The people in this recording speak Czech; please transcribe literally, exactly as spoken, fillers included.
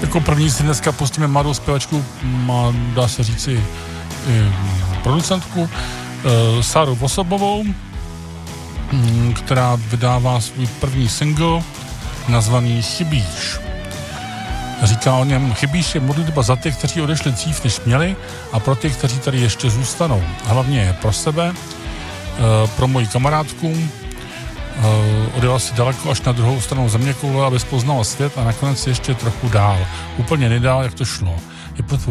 Jako první si dneska pustíme mladou zpěvačku, má, dá se říci, i producentku, e, Sáru Vosobovou, m, která vydává svůj první single nazvaný Chybíš. Říká o něm: chybíš je modlitba za ty, kteří odešli dřív, než měli, a pro ty, kteří tady ještě zůstanou. Hlavně je pro sebe, e, pro moji kamarádku. Uh, odjela si daleko až na druhou stranu zeměkoule, aby poznala svět, a nakonec ještě trochu dál. Úplně nedál, jak to šlo. Je pro tvou